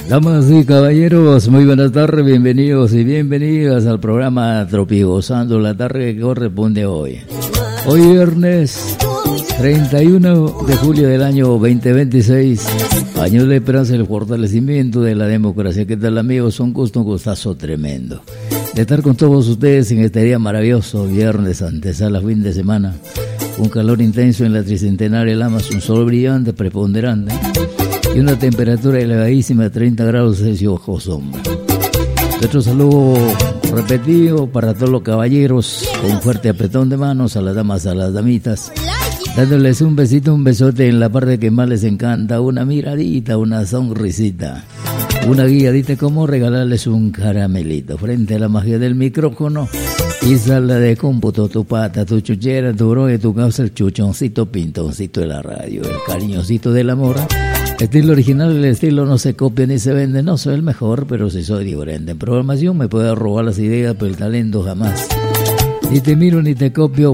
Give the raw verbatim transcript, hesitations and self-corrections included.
Damas y caballeros, muy buenas tardes, bienvenidos y bienvenidas al programa Tropigozando la tarde que corresponde hoy. Hoy viernes treinta y uno de julio del año veinte veintiséis, año de esperanza y el fortalecimiento de la democracia. ¿Qué tal, amigos? Un gusto, un gustazo tremendo de estar con todos ustedes en este día maravilloso, viernes, antesala fin de semana. Un calor intenso en la tricentenaria Lamas, un sol brillante, preponderante y una temperatura elevadísima de treinta grados Celsius bajo sombra. Nuestro saludo repetido para todos los caballeros, con un fuerte apretón de manos a las damas, a las damitas, dándoles un besito, un besote en la parte que más les encanta, una miradita, una sonrisita, una guiadita, como regalarles un caramelito frente a la magia del micrófono y sala de cómputo, tu pata, tu chuchera, tu bro y tu causa, el chuchoncito, pintoncito de la radio, el cariñosito del amor. Estilo original, el estilo no se copia ni se vende, no soy el mejor, pero si soy diferente. En programación me puede robar las ideas, pero el talento jamás. Ni te miro ni te copio,